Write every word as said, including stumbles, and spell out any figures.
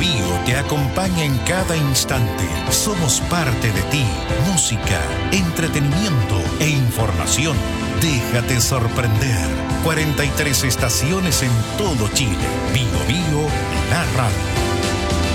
Bío te acompaña en cada instante. Somos parte de ti. Música, entretenimiento e información. Déjate sorprender. cuarenta y tres estaciones en todo Chile. Bío Bío, la radio.